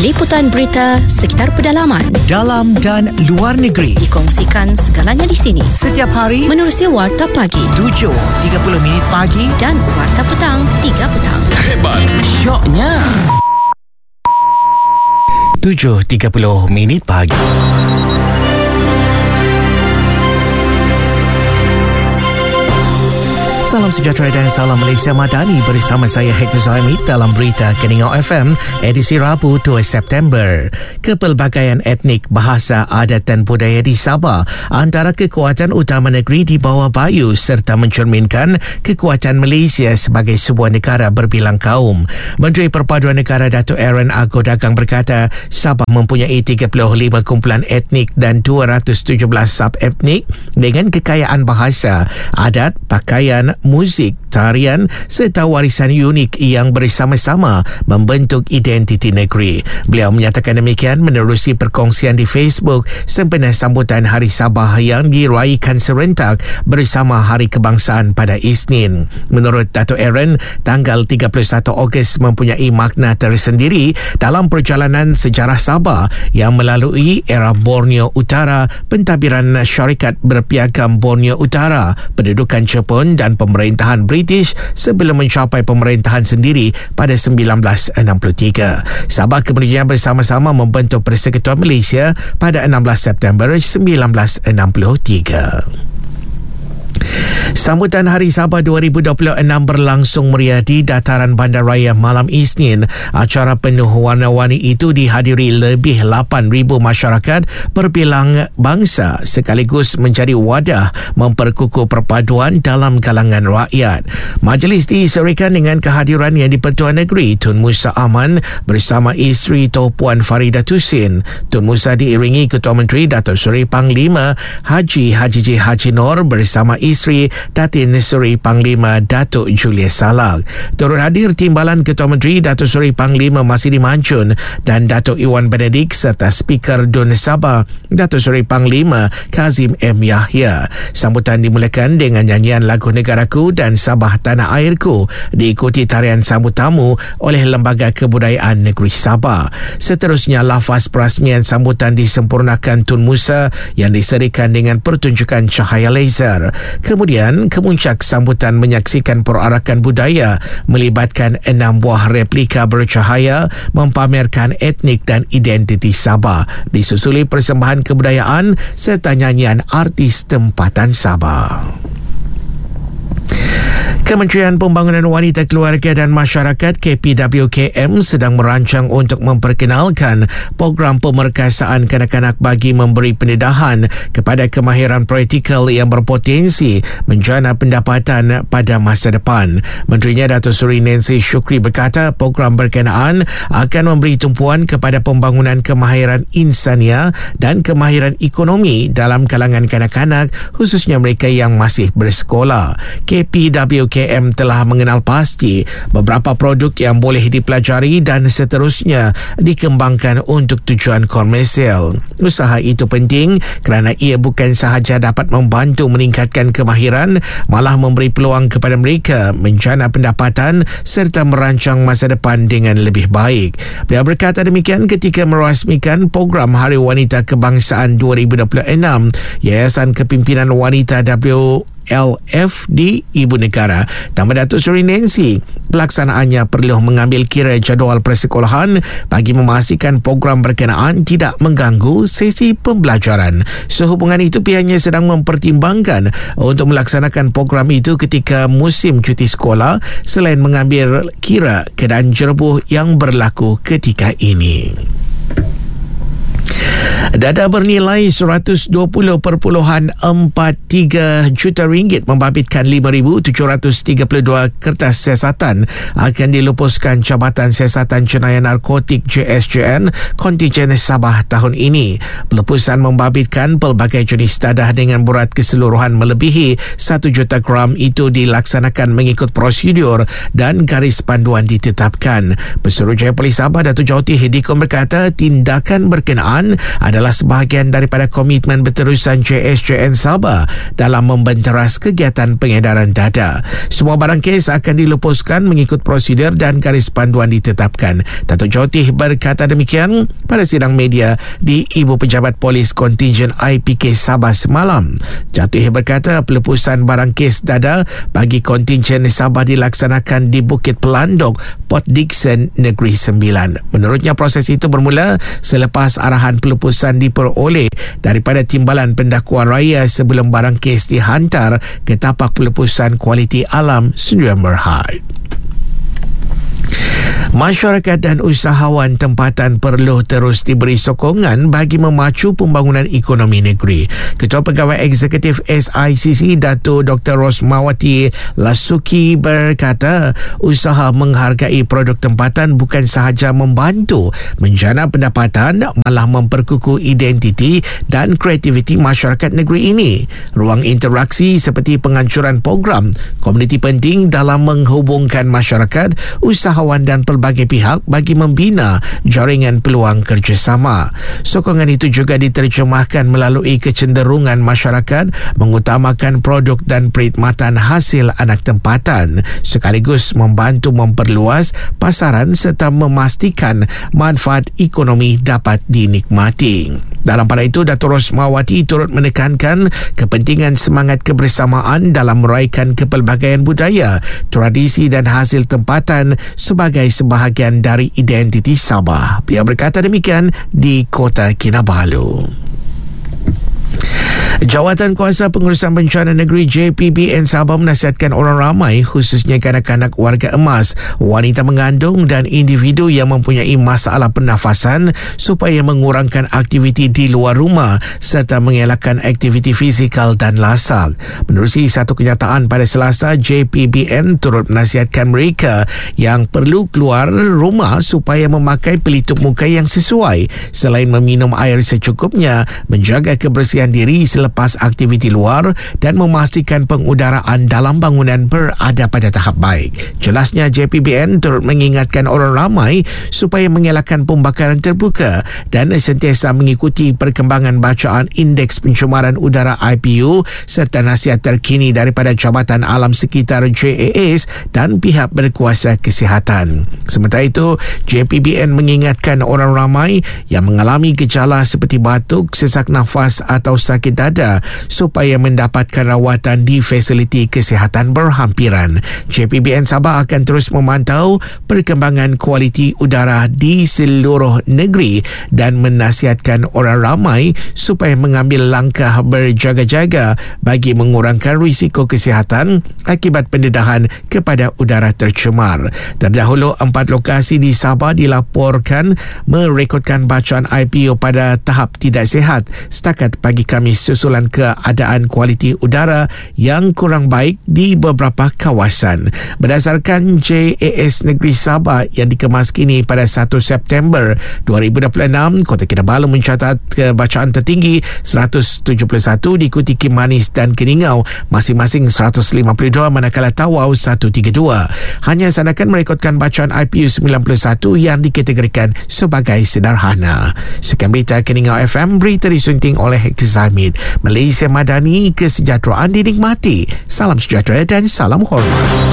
liputan berita sekitar pedalaman, dalam dan luar negeri. Dikongsikan segalanya di sini. Setiap hari menerusi Warta Pagi 7.30 minit pagi dan Warta Petang 3 petang. Hebat, syoknya 7.30 minit pagi. Salam sejahtera dan salam Malaysia Madani bersama saya Hektor Zahimid dalam berita Keningau FM edisi Rabu 2 September. Kepelbagaian etnik, bahasa, adat dan budaya di Sabah antara kekuatan utama negeri di bawah bayu serta mencerminkan kekuatan Malaysia sebagai sebuah negara berbilang kaum. Menteri Perpaduan Negara Datuk Aaron Ago Dagang berkata Sabah mempunyai 35 kumpulan etnik dan 217 sub-etnik dengan kekayaan bahasa, adat, pakaian, muzik, tarian serta warisan unik yang bersama-sama membentuk identiti negeri. Beliau menyatakan demikian menerusi perkongsian di Facebook sempena sambutan Hari Sabah yang diraikan serentak bersama Hari Kebangsaan pada Isnin. Menurut Dato' Aaron, tanggal 31 Ogos mempunyai makna tersendiri dalam perjalanan sejarah Sabah yang melalui era Borneo Utara, pentadbiran syarikat berpiagam Borneo Utara, pendudukan Jepun dan pemerintahan British sebelum mencapai pemerintahan sendiri pada 1963. Sabah kemudian bersama-sama membentuk Persekutuan Malaysia pada 16 September 1963. Sambutan Hari Sabah 2026 berlangsung meriah di dataran Bandaraya malam Isnin. Acara penuh warna-warni itu dihadiri lebih 8,000 masyarakat berbilang bangsa sekaligus menjadi wadah memperkukuh perpaduan dalam kalangan rakyat. Majlis diserikan dengan kehadiran Yang di-Pertuan Negeri Tun Musa Aman bersama isteri Tuan Puan Farida Tusin. Tun Musa diiringi Ketua Menteri Datuk Seri Panglima Haji J. Haji Nur bersama isteri Datin Seri Panglima Datuk Julius Salak. Turut hadir Timbalan Ketua Menteri Datuk Seri Panglima Masidi Mancun dan Datuk Iwan Benedik serta Speaker DUN Sabah Datuk Seri Panglima Kazim M. Yahya. Sambutan dimulakan dengan nyanyian lagu Negaraku dan Sabah Tanah Airku diikuti tarian sambut tamu oleh Lembaga Kebudayaan Negeri Sabah. Seterusnya lafaz perasmian sambutan disempurnakan Tun Musa yang diserikan dengan pertunjukan cahaya laser. Kemudian, kemuncak sambutan menyaksikan perarakan budaya melibatkan 6 buah replika bercahaya mempamerkan etnik dan identiti Sabah, disusuli persembahan kebudayaan serta nyanyian artis tempatan Sabah. Kementerian Pembangunan Wanita, Keluarga dan Masyarakat KPWKM sedang merancang untuk memperkenalkan program pemerkasaan kanak-kanak bagi memberi pendedahan kepada kemahiran praktikal yang berpotensi menjana pendapatan pada masa depan. Menterinya Datuk Seri Nancy Shukri berkata program berkenaan akan memberi tumpuan kepada pembangunan kemahiran insania dan kemahiran ekonomi dalam kalangan kanak-kanak, khususnya mereka yang masih bersekolah. KPWKM telah mengenal pasti beberapa produk yang boleh dipelajari dan seterusnya dikembangkan untuk tujuan komersial. Usaha itu penting kerana ia bukan sahaja dapat membantu meningkatkan kemahiran, malah memberi peluang kepada mereka menjana pendapatan serta merancang masa depan dengan lebih baik. Beliau berkata demikian ketika merasmikan program Hari Wanita Kebangsaan 2026 Yayasan Kepimpinan Wanita WLF di Ibu Negara. Tambah Datuk Seri Nancy, pelaksanaannya perlu mengambil kira jadual persekolahan bagi memastikan program berkenaan tidak mengganggu sesi pembelajaran. Sehubungan itu, pihaknya sedang mempertimbangkan untuk melaksanakan program itu ketika musim cuti sekolah selain mengambil kira keadaan jerebuh yang berlaku ketika ini. Dana bernilai RM120.43 juta membabitkan 5,732 kertas siasatan akan dilupuskan Jabatan Siasatan Jenayah Narkotik JSJN kontijen Sabah tahun ini. Pelupusan membabitkan pelbagai jenis dadah dengan berat keseluruhan melebihi 1 juta gram itu dilaksanakan mengikut prosedur dan garis panduan ditetapkan. Pesuruhjaya Polis Sabah Datuk Jawati Hidikun berkata tindakan berkenaan adalah sebahagian daripada komitmen berterusan JSJN Sabah dalam membenteras kegiatan pengedaran dada. Semua barang kes akan dilupuskan mengikut prosedur dan garis panduan ditetapkan. Datuk Jotih berkata demikian pada sidang media di Ibu Pejabat Polis Kontingen IPK Sabah semalam. Jotih berkata pelepusan barang kes dada bagi kontingen Sabah dilaksanakan di Bukit Pelandok, Port Dickson, Negeri Sembilan. Menurutnya proses itu bermula selepas arahan pelepusan diperoleh daripada Timbalan Pendakwaan Raya sebelum barang kes dihantar ke tapak pelepusan kualiti alam Sdn Bhd. Masyarakat dan usahawan tempatan perlu terus diberi sokongan bagi memacu pembangunan ekonomi negeri. Ketua Pegawai Eksekutif SICC, Dato' Dr. Rosmawati Lasuki berkata, usaha menghargai produk tempatan bukan sahaja membantu menjana pendapatan, malah memperkukuh identiti dan kreativiti masyarakat negeri ini. Ruang interaksi seperti pengancuran program komuniti penting dalam menghubungkan masyarakat, usahawan dan pelbagai pihak bagi membina jaringan peluang kerjasama. Sokongan itu juga diterjemahkan melalui kecenderungan masyarakat mengutamakan produk dan perkhidmatan hasil anak tempatan, sekaligus membantu memperluas pasaran serta memastikan manfaat ekonomi dapat dinikmati. Dalam pada itu, Dato' Rosmawati turut menekankan kepentingan semangat kebersamaan dalam meraihkan kepelbagaian budaya, tradisi dan hasil tempatan sebagai sebahagian dari identiti Sabah. Beliau berkata demikian di Kota Kinabalu. Jawatan Kuasa Pengurusan Bencana Negeri JPBN Sabah menasihatkan orang ramai, khususnya kanak-kanak warga emas, wanita mengandung dan individu yang mempunyai masalah pernafasan supaya mengurangkan aktiviti di luar rumah serta mengelakkan aktiviti fizikal dan lasak. Menerusi satu kenyataan pada Selasa, JPBN turut menasihatkan mereka yang perlu keluar rumah supaya memakai pelitup muka yang sesuai, selain meminum air secukupnya, menjaga kebersihan diri selepas aktiviti luar dan memastikan pengudaraan dalam bangunan berada pada tahap baik. Jelasnya, JPBN turut mengingatkan orang ramai supaya mengelakkan pembakaran terbuka dan sentiasa mengikuti perkembangan bacaan Indeks Pencemaran Udara IPU serta nasihat terkini daripada Jabatan Alam Sekitar JAS dan pihak berkuasa kesihatan. Sementara itu, JPBN mengingatkan orang ramai yang mengalami gejala seperti batuk, sesak nafas atau sakit dada supaya mendapatkan rawatan di fasiliti kesihatan berhampiran. JPBN Sabah akan terus memantau perkembangan kualiti udara di seluruh negeri dan menasihatkan orang ramai supaya mengambil langkah berjaga-jaga bagi mengurangkan risiko kesihatan akibat pendedahan kepada udara tercemar. Terdahulu, 4 lokasi di Sabah dilaporkan merekodkan bacaan IPU pada tahap tidak sihat setakat pagi Khamis susulan keadaan kualiti udara yang kurang baik di beberapa kawasan. Berdasarkan JAS Negeri Sabah yang dikemas kini pada 1 September 2026, Kota Kinabalu mencatat kebacaan tertinggi 171, diikuti Kimanis dan Keningau masing-masing 152, manakala Tawau 132. Hanya Sanakan merekodkan bacaan IPU 91 yang dikategorikan sebagai sederhana. Sekian berita Keningau FM, berita disunting oleh Hekti Zahmid. Malaysia Madani, kesejahteraan dinikmati. Salam sejahtera dan salam hormat.